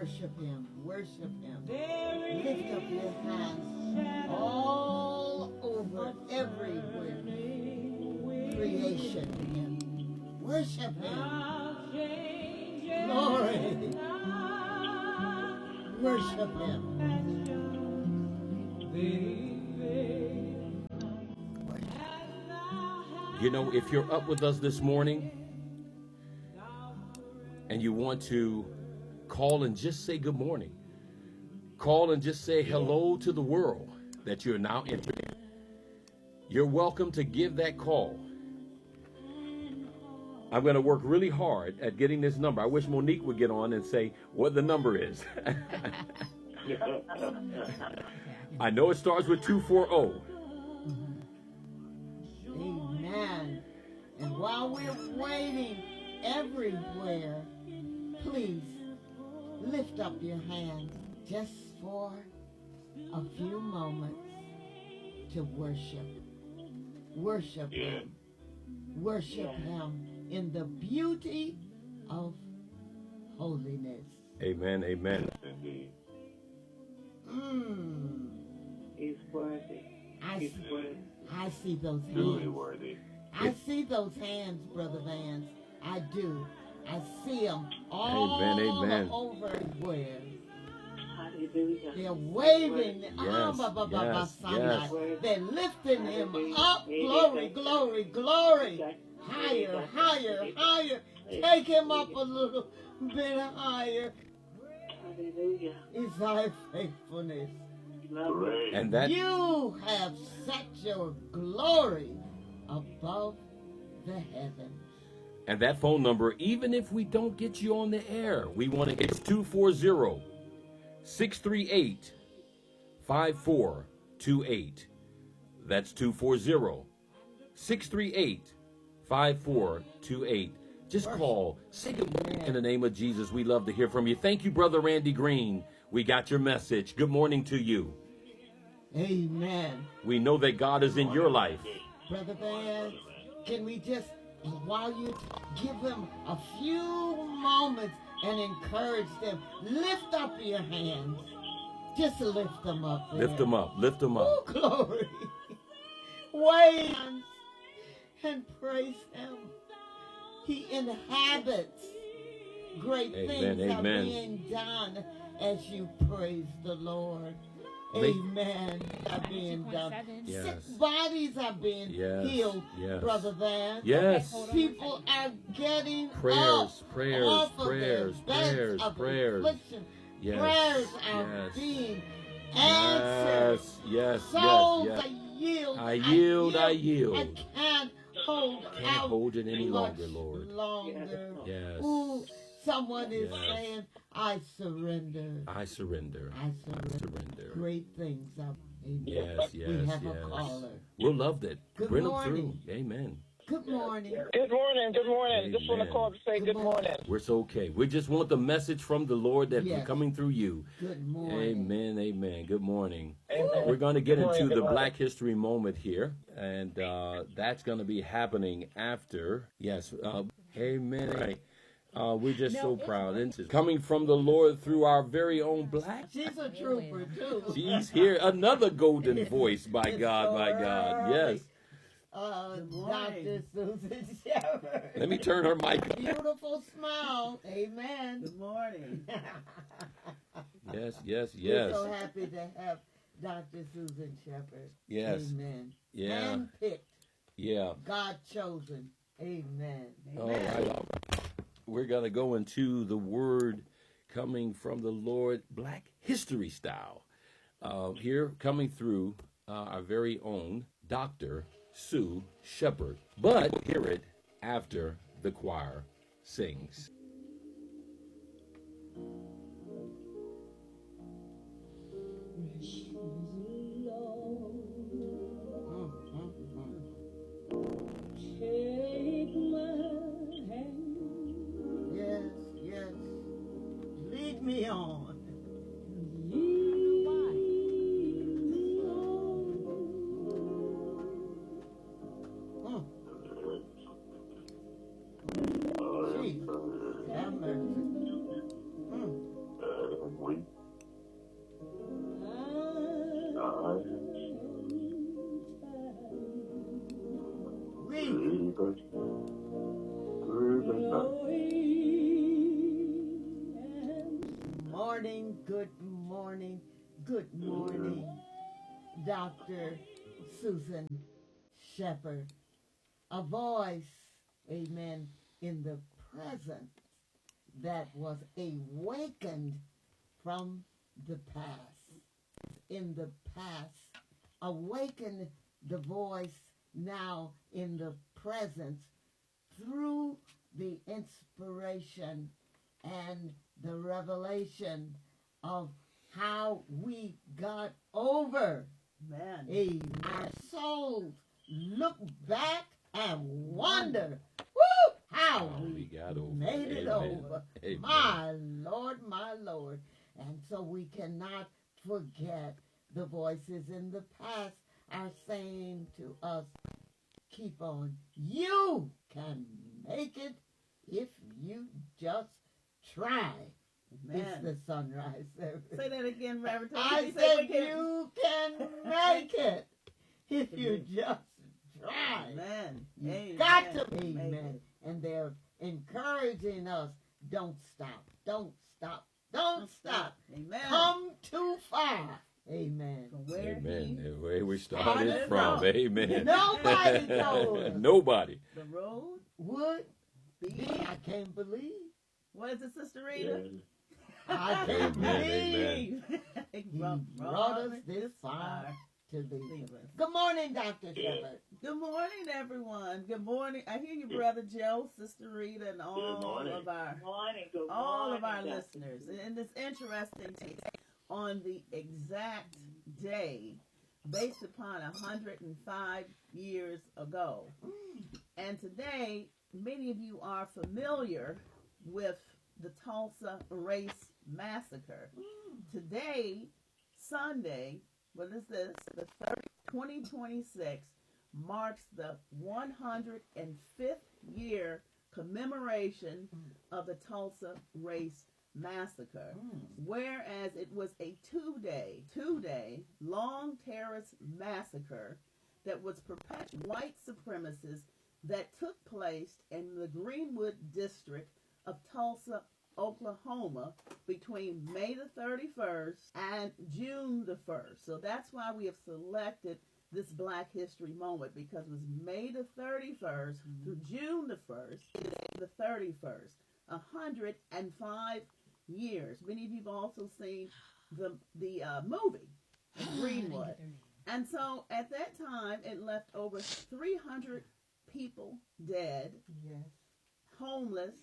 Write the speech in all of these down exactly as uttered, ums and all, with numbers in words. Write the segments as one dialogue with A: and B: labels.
A: Worship him. Worship him. Lift up your hands all over everywhere. Creation him. Worship him. Glory. Worship him.
B: You know, if you're up with us this morning and you want to call and just say good morning, call and just say hello to the world that you're now entering, you're welcome to give that call. I'm going to work really hard at getting this number. I wish Monique would get on and say what the number is. I know it starts with two four zero.
A: Amen. And while we're waiting everywhere, please lift up your hands just for a few moments to worship. Worship him. Worship him in the beauty of holiness.
B: Amen, amen.
A: Mm.
C: He's worthy.
A: I
C: He's
A: see,
C: worthy.
A: I see those hands.
D: Truly worthy.
A: I see those hands, Brother Vance. I do. I see them all
B: Amen, amen.
A: over everywhere.
C: Hallelujah.
A: They're waving.
B: Yes,
A: Ah, ba, ba, ba, ba,
B: yes,
A: Sunday.
B: yes.
A: They're lifting him up. Glory, glory, glory. Higher, higher, higher. Take him up a little bit higher.
C: Hallelujah.
A: Is thy faithfulness.
C: Love you.
D: Great.
B: And that
A: You have set your glory above the heavens.
B: and that phone number, even if we don't get you on the air, we want to it's two four zero, six three eight, five four two eight. That's two four zero, six three eight, five four two eight. Just call. Say good morning in the name of Jesus. We love to hear from you. Thank you, Brother Randy Green. We got your message. Good morning to you.
A: Amen.
B: We know that God is in your life.
A: Brother Vance, can we just, while you give them a few moments and encourage them, lift up your hands. Just lift them up. There.
B: Lift them up. Lift them up.
A: Oh, glory. Wave and praise him. He inhabits. Great
B: Amen,
A: things are
B: amen.
A: being done as you praise the Lord.
B: Make-
A: Amen. Are being done.
B: Yes.
A: Sick bodies are being
B: Yes,
A: healed,
B: yes.
A: Brother Van.
B: Yes.
A: People are getting
B: Prayers,
A: up
B: prayers,
A: off of
B: prayers,
A: their beds
B: prayers,
A: of
B: prayers.
A: affliction.
B: Yes,
A: Prayers are
B: yes.
A: being answered.
B: Yes, yes,
A: Souls
B: yes, yes.
A: I yield.
B: I yield, I yield.
A: I can't hold
B: Can't
A: out
B: hold it any
A: much
B: longer, Lord.
A: longer.
B: Yes.
A: Ooh, someone is
B: Yes.
A: saying, I surrender.
B: I surrender.
A: I surrender.
B: surrender.
A: Great things are. Amen.
B: Yes, yes,
A: We have
B: yes.
A: a caller.
B: We'll love that.
A: Good
B: Bring them
A: morning.
B: through. Amen.
A: Good morning.
C: Good morning. Good morning. Just want to
B: Amen.
C: call to say
A: Good
C: good
A: morning.
C: morning.
B: We're so okay. We just want the message from the Lord that's
A: Yes.
B: coming through you.
A: Good morning.
B: Amen, amen. Good morning.
C: Amen.
B: We're going to get
C: Good morning,
B: into
C: good
B: the
C: morning.
B: Black History moment here, and uh, that's going to be happening after. Yes, uh, amen. Right. Uh, we're just so proud. And this is coming from the Lord through our very own Black.
A: She's a trooper, too.
B: She's here. Another golden voice, by
A: It's
B: God,
A: so
B: by God.
A: early.
B: Yes.
A: Uh, Doctor Susan Shepherd.
B: Let me turn her mic up.
A: Beautiful smile. Amen.
E: Good morning.
B: Yes, yes,
A: We're
B: yes.
A: so happy to have Doctor Susan Shepherd.
B: Yes.
A: Amen.
B: Yeah.
A: Handpicked.
B: Yeah.
A: God chosen. Amen.
B: All right. all right. We're going to go into the word coming from the Lord, Black History style. Uh, here coming through uh, our very own Doctor Sue Shepherd. But we'll hear it after the choir sings.
A: Mm, mm, mm.
E: Take my hand.
A: Yes, yes. Lead me on. Mm. Jesus, have mercy. Mm. morning, good morning, good morning, Doctor Susan Shepherd. A voice, amen, in the present that was awakened from the past. In the past, awaken the voice now in the present through the inspiration and the revelation of how we got over.
E: Man.
A: Amen. Our souls look back and wonder, woo, how
B: How
A: we,
B: we got over.
A: made it
B: Amen.
A: over.
B: Amen.
A: My Lord, my Lord. And so we cannot forget the voices in the past are saying to us, keep on. You can make it if you just try. It's
E: Man.
A: the sunrise service.
E: Say that again, Reverend.
A: I
E: Say
A: said
E: it again.
A: you can make it if you just try.
E: Amen.
A: You
E: Amen.
A: got to.
E: Make
A: Amen.
E: it.
A: And they're encouraging us, don't stop, don't stop, don't stop.
E: Amen.
A: Come too far. Amen.
E: From where
B: Amen.
E: he,
B: Where we started
A: Started
B: from.
E: from.
B: Amen.
A: Nobody told us.
B: Nobody.
E: the road
A: Would
E: be.
A: be, I can't believe.
E: What is it, Sister Rita?
A: I can't
B: Amen,
A: believe
E: He
A: he brought us this far to be.
E: Leave us.
A: Good morning, Doctor Shepherd.
E: Good morning, everyone. Good morning. I hear you, Brother Joe, Sister Rita, and all
C: morning.
E: of our
C: Good morning. Good
E: all
C: morning.
E: of our
C: Doctor.
E: listeners. And it's interesting to on the exact day based upon one hundred five years ago. And today, many of you are familiar with the Tulsa Race Massacre. Today, Sunday, what is this? The thirtieth, twenty twenty-six marks the one hundred fifth year commemoration of the Tulsa Race Massacre, whereas it was a two-day, two-day long terrorist massacre that was perpetuated white supremacists that took place in the Greenwood district of Tulsa, Oklahoma, between May the thirty-first and June the first. So that's why we have selected this Black History moment, because it was May the thirty-first through June the first, the thirty-first, one hundred five years. Many of you have also seen the the uh, movie Greenwood. And so at that time, it left over three hundred people dead,
A: Yes.
E: homeless,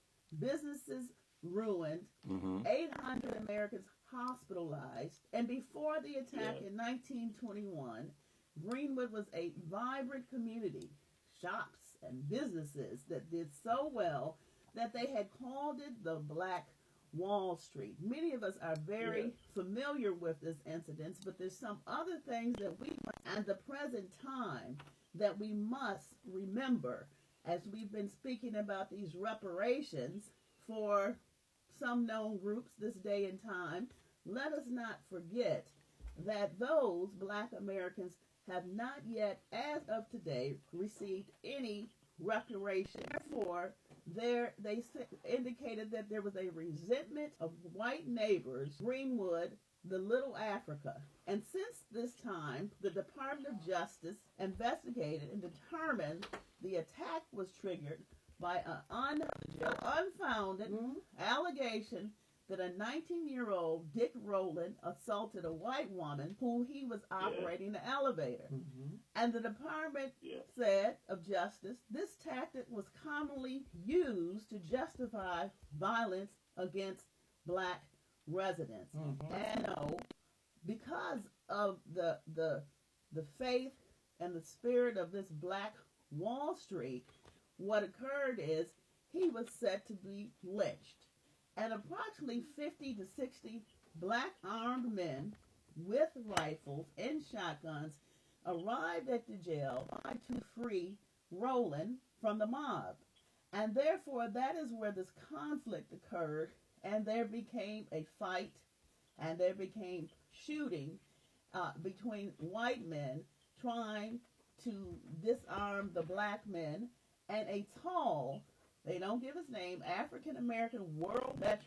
E: businesses ruined,
B: Mm-hmm.
E: eight hundred Americans hospitalized. And before the attack
C: Yeah.
E: in nineteen twenty-one, Greenwood was a vibrant community, shops and businesses that did so well that they had called it the Black Wall Street. Many of us are very
C: Yeah.
E: familiar with this incident, but there's some other things that we, at the present time, that we must remember as we've been speaking about these reparations for some known groups this day and time. Let us not forget that those Black Americans have not yet, as of today, received any reparation. Therefore, there they indicated that there was a resentment of white neighbors, Greenwood, the Little Africa. And since this time, the Department of Justice investigated and determined the attack was triggered by an un- unfounded
A: Mhm.
E: allegation that a nineteen-year-old Dick Rowland assaulted a white woman who he was operating the elevator.
A: Mhm.
E: And the Department
C: Yeah.
E: said of Justice, this tactic was commonly used to justify violence against Black residents.
A: Mhm.
E: And no, because of the the the faith and the spirit of this Black Wall Street, what occurred is he was set to be lynched. And approximately fifty to sixty Black armed men with rifles and shotguns arrived at the jail to free Rowland from the mob. And therefore, that is where this conflict occurred, and there became a fight, and there became shooting uh, between white men trying to disarm the Black men, and a tall, they don't give his name, African American world veteran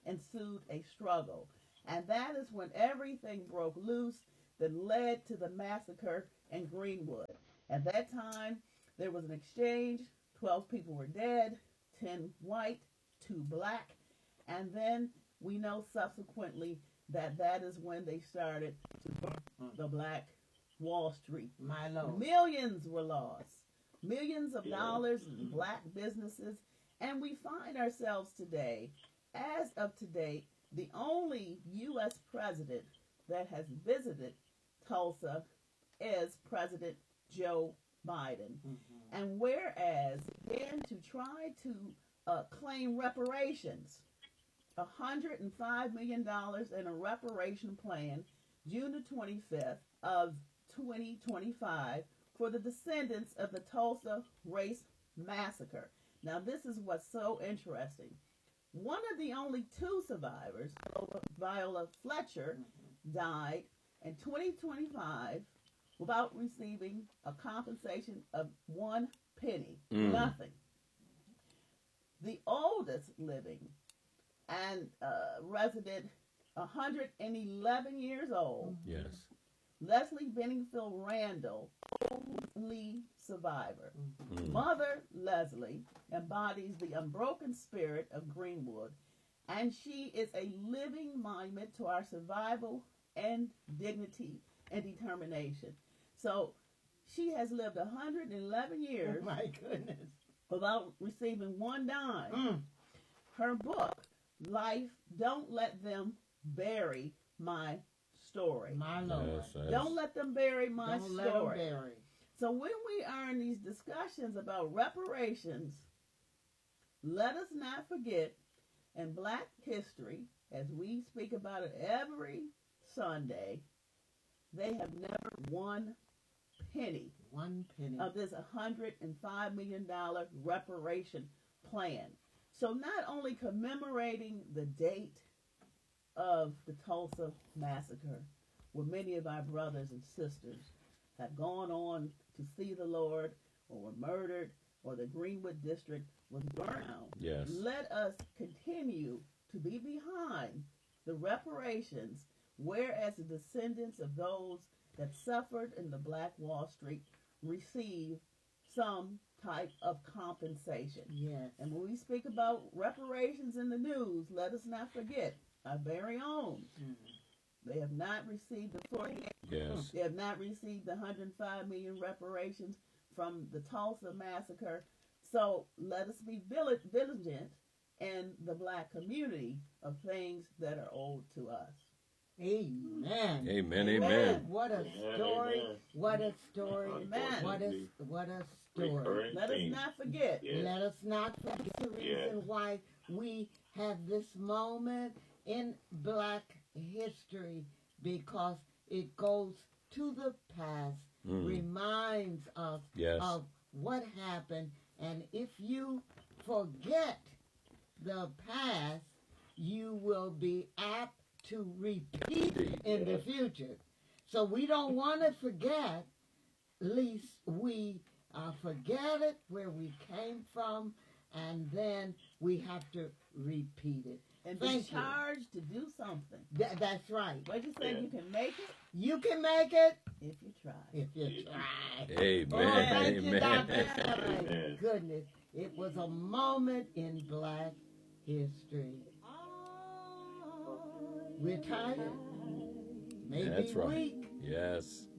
E: ensued a struggle. And that is when everything broke loose that led to the massacre in Greenwood. At that time, there was an exchange. twelve people were dead, ten white, two black. And then we know subsequently that that is when they started to burn the Black Wall Street.
A: My Lord.
E: Millions were lost. Millions of
C: Yeah.
E: dollars in black businesses. And we find ourselves today, as of today, the only U S president that has visited Tulsa is President Joe Biden.
A: Mm-hmm.
E: And whereas then to try to uh, claim reparations, one hundred five million dollars in a reparation plan, June the twenty-fifth of twenty twenty-five, for the descendants of the Tulsa Race Massacre. Now, this is what's so interesting. One of the only two survivors, Viola Fletcher, died in twenty twenty-five without receiving a compensation of one penny,
B: Mm.
E: nothing. The oldest living and uh, resident, one hundred eleven years old,
B: Yes.
E: Leslie Benningfield Randall, only survivor.
B: Mm.
E: Mother Leslie embodies the unbroken spirit of Greenwood, and she is a living monument to our survival and dignity and determination. So she has lived one hundred eleven years
A: Oh, my goodness.
E: without receiving one dime.
A: Mm.
E: Her book, Life, Don't Let Them Bury My Story.
A: My Lord.
B: Yes, that's-
E: Don't let them bury my
A: Don't let 'em
E: story.
A: bury.
E: So when we are in these discussions about reparations, let us not forget in Black history, as we speak about it every Sunday, they have never one penny
A: One penny.
E: of this one hundred five million dollars reparation plan. So not only commemorating the date of the Tulsa massacre, where many of our brothers and sisters have gone on to see the Lord, or were murdered, or the Greenwood district was burned down.
B: Yes.
E: Let us continue to be behind the reparations, whereas the descendants of those that suffered in the Black Wall Street receive some type of compensation.
A: Yes.
E: And when we speak about reparations in the news, let us not forget our very own.
A: Mm.
E: They have not received the forty.
B: Yes.
E: They have not received the one hundred five million reparations from the Tulsa massacre. So let us be vigilant in the Black community of things that are owed to us.
A: Amen.
B: Amen.
E: Amen.
B: Amen.
A: What a story.
C: Amen.
A: What a story.
E: Amen.
A: What a, what a story.
C: Recurring
E: Let us
C: theme.
E: not forget.
C: Yes.
A: Let us not forget the reason
C: Yes.
A: why we have this moment in Black history, because it goes to the past,
B: Mm.
A: reminds us
B: Yes.
A: of what happened. And if you forget the past, you will be apt to repeat it in the future. So we don't want to forget, least we uh, forget it where we came from, and then we have to repeat it.
E: And be
A: Thank you.
E: charged to do something.
A: Tha- that's right.
E: What you say?
C: Yeah.
E: You can make it
A: You can make it
E: if you try.
A: if you try.
B: Amen.
A: Oh, thank you,
B: Amen.
A: Doctor My
C: Amen.
A: goodness. It was a moment in Black history. We're tired. Maybe
B: That's right.
A: weak.
B: Yes.